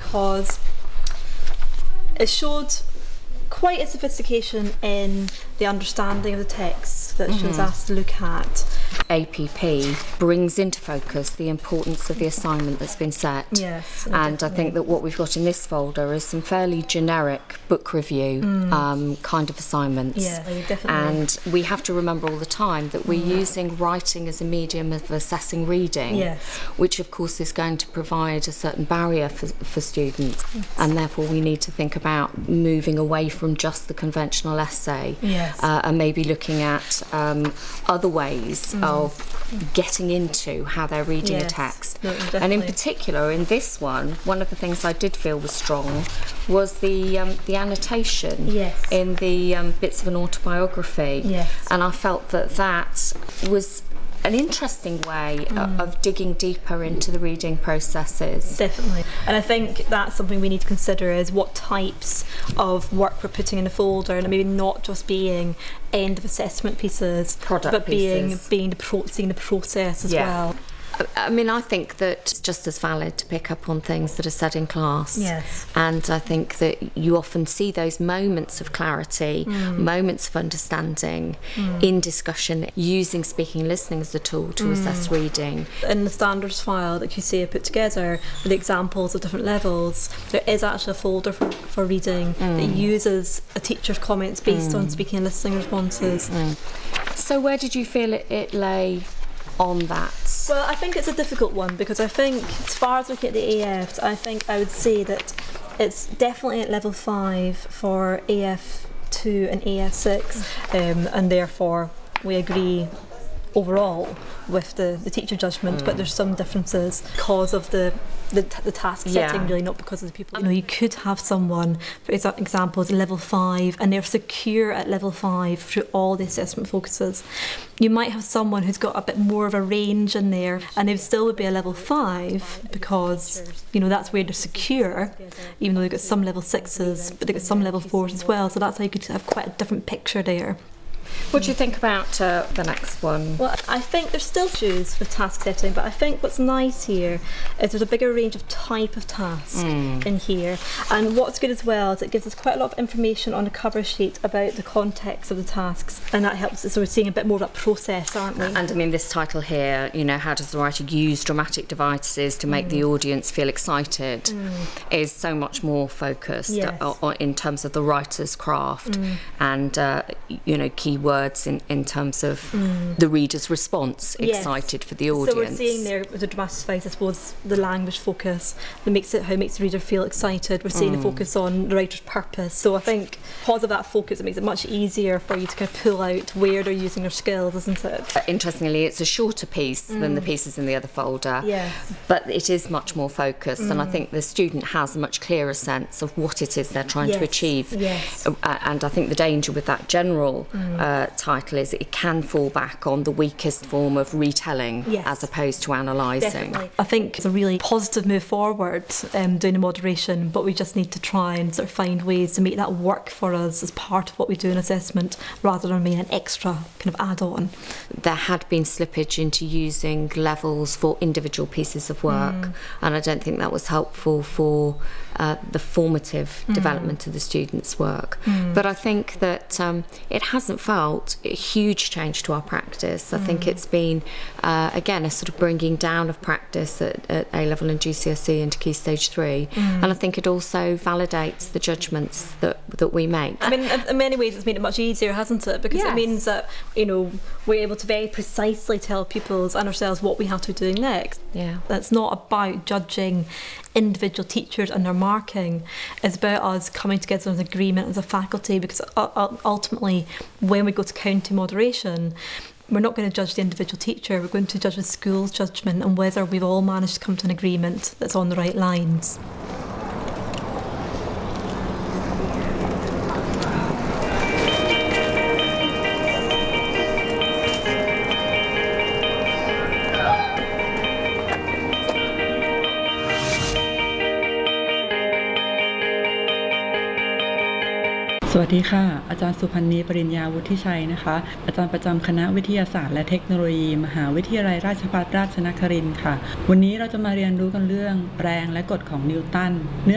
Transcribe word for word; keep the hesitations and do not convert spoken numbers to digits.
because it showed quite a sophistication in the understanding of the text that mm-hmm. she was asked to look at. A P P brings into focus the importance of the assignment that's been set. Yes, and definitely. I think that what we've got in this folder is some fairly generic book review mm. um, kind of assignments. Yeah, definitely. And we have to remember all the time that we're mm. using writing as a medium of assessing reading, yes. which of course is going to provide a certain barrier for, for students. Yes. And therefore we need to think about moving away from just the conventional essay yes. uh, and maybe looking at um, other ways mm. of getting into how they're reading yes, a text. no, and in particular in this one, one of the things I did feel was strong was the um, the annotation yes. in the um, bits of an autobiography. Yes. And I felt that that was an interesting way mm. of digging deeper into the reading processes. Definitely. And I think that's something we need to consider, is what types of work we're putting in the folder, and maybe not just being end of assessment pieces, Product but pieces. being being the pro seeing the process as yeah. well. I mean, I think that it's just as valid to pick up on things that are said in class. Yes. And I think that you often see those moments of clarity, mm. moments of understanding mm. in discussion, using speaking and listening as a tool to mm. assess reading. In the standards file that Q C A put together with examples of different levels, there is actually a folder for, for reading mm. that uses a teacher's comments based mm. on speaking and listening responses. Mm. So where did you feel it, it lay on that? Well, I think it's a difficult one, because I think, as far as looking at the A Fs, I think I would say that it's definitely at level five for A F two and A F six, um, and therefore we agree overall with the, the teacher judgment, mm. but there's some differences because of the the, the task yeah. setting, really, not because of the people. You know, you could have someone, for example, at level five, and they're secure at level five through all the assessment focuses. You might have someone who's got a bit more of a range in there, and they still would be a level five because, you know, that's where they're secure, even though they've got some level sixes, but they've got some level fours as well, so that's how you could have quite a different picture there. What do you think about uh, the next one? Well, I think there's still issues with task setting, but I think what's nice here is there's a bigger range of type of task mm. in here. And what's good as well is it gives us quite a lot of information on the cover sheet about the context of the tasks, and that helps us. So we're seeing a bit more of that process, aren't we? And I mean, this title here, you know, how does the writer use dramatic devices to make mm. the audience feel excited, mm. is so much more focused yes. uh, in terms of the writer's craft mm. and, uh, you know, key words in, in terms of mm. the reader's response, yes. excited for the audience. So we're seeing there with the dramatic device, I suppose, the language focus that makes it how it makes the reader feel excited. We're seeing mm. the focus on the writer's purpose. So I think because of that focus, it makes it much easier for you to kind of pull out where they're using their skills, isn't it? Uh, interestingly, it's a shorter piece mm. than the pieces in the other folder, yes. but it is much more focused, mm. and I think the student has a much clearer sense of what it is they're trying yes. to achieve. Yes. Uh, and I think the danger with that general mm. uh, title is it can fall back on the weakest form of retelling yes. as opposed to analysing. Definitely. I think it's a really positive move forward um, doing the moderation, but we just need to try and sort of find ways to make that work for us as part of what we do in assessment, rather than being an extra kind of add-on. There had been slippage into using levels for individual pieces of work, mm. and I don't think that was helpful for uh, the formative mm. development of the students' work. Mm. But I think that um, it hasn't felt a huge change to our practice. I mm. think it's been, uh, again, a sort of bringing down of practice at, at A-level and G C S E into Key Stage three, mm. and I think it also validates the judgments that, that we make. I mean, in many ways it's made it much easier, hasn't it? Because yes. it means that, you know, we're able to very precisely tell pupils and ourselves what we have to be doing next. Yeah. It's not about judging individual teachers and their marking. It's about us coming together as an agreement as a faculty, because ultimately when we go to county moderation, we're not going to judge the individual teacher, we're going to judge the school's judgment and whether we've all managed to come to an agreement that's on the right lines. สวัสดีค่ะอาจารย์สุพันธ์นีปริญญาวุฒิชัยนะคะอาจารย์ประจำคณะวิทยาศาสตร์และเทคโนโลยีมหาวิทยาลัยราชภัฏราชนครินทร์ค่ะวันนี้เราจะมาเรียนรู้กันเรื่องแรงและกฎของนิวตันเนื้อ